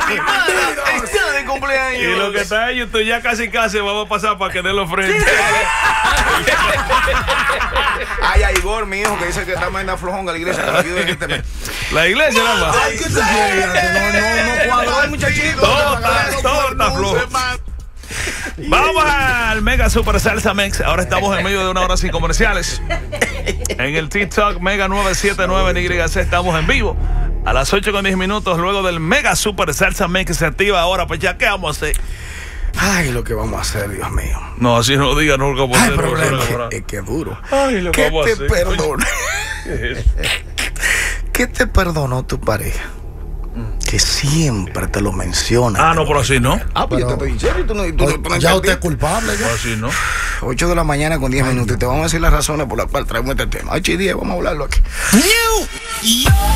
Está de cumpleaños. Y lo que está en YouTube ya casi vamos a pasar para que dé los frentes. Ay, a Igor, mi hijo, que dice que está más flojón a la iglesia. Que lo ayude este mes. La iglesia nada más. Ay, ¿qué te no cuadró el muchachito. Todo está flojo. Vamos al Mega Super Salsa Mix. Ahora estamos en medio de una hora sin comerciales. En el TikTok Mega 979 en YC estamos en vivo. A las 8:10 luego del Mega Super Salsa Mix se activa ahora. Pues ya, ¿qué vamos a hacer? Ay, lo que vamos a hacer, Dios mío. No, así no diga, no lo que Ay, vamos a hacer. problema. Es que duro. Ay, lo que ¿Qué vamos a te hacer. perdona? ¿Qué es eso? ¿Qué te perdonó tu pareja? Que siempre te lo menciona. Ah, no, pero así no. Ah, pues yo te estoy diciendo y tú no Ya usted es entendiste. culpable. Ya. Pero así no. 8 de la mañana con 10 minutos. Y te vamos a decir las razones por las cuales traemos este tema. 8 y 10, vamos a hablarlo aquí.